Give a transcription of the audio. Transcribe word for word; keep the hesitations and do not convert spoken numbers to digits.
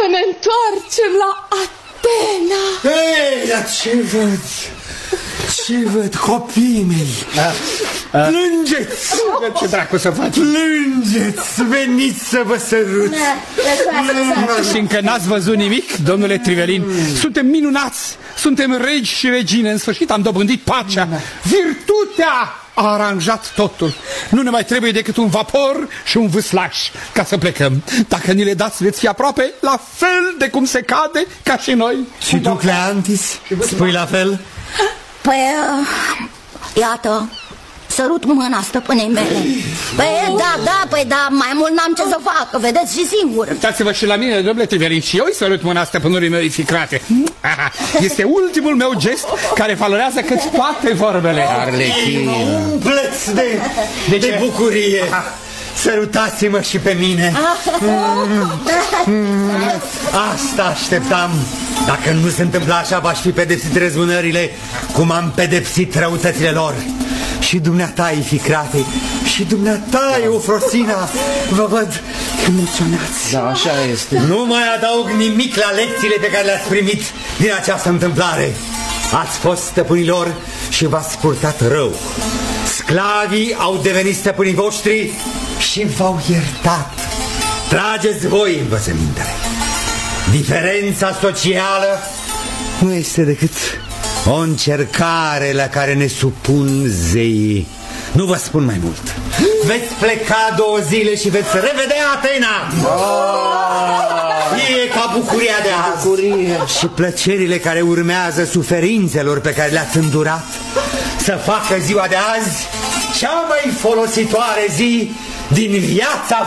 ne întoarcem la Atena. Ei, dar ce văd? Ce văd, copiii mei? Plângeți! Ce dracu să faci? Plângeți! Veniți să vă sărut! Și încă n-ați văzut nimic, domnule Trivelin? Suntem minunați! Suntem regi și regine, în sfârșit am dobândit pacea. Virtutea a aranjat totul. Nu ne mai trebuie decât un vapor și un vâslaș ca să plecăm. Dacă ni le dați, veți fi aproape la fel de cum se cade ca și noi. Și tu, Cleantis, spui la fel? Păi, iată, sărut mâna stăpânei mele. Păi da, da, păi da, mai mult n-am ce să fac, vedeți și singur. Uitați-vă și la mine, domnule Trivelin, și eu îi sărut mâna stăpânului meu Ificrate. Este ultimul meu gest care valorează cât toate vorbele. Arlechin, umpleți de, de, de bucurie. Sărutați-mă și pe mine. Asta așteptam. Dacă nu se întâmpla așa, v-aș fi pedepsit răzbunările cum am pedepsit răutățile lor. Și dumneata, Ificrate, și dumneata, Eufrosina, vă văd emoționați. Da, așa este. Nu mai adaug nimic la lecțiile pe care le-ați primit din această întâmplare. Ați fost stăpânilor și v-ați purtat rău. Sclavii au devenit stăpânii voștri și v-au iertat. Trageți voi învățămintele. Diferența socială nu este decât o încercare la care ne supun zeii. Nu vă spun mai mult. Veți pleca două zile și veți revedea Atena. E ca bucuria de azi. Bucurie. Și plăcerile care urmează suferințelor pe care le-ați îndurat să facă ziua de azi cea mai folositoare zi din viața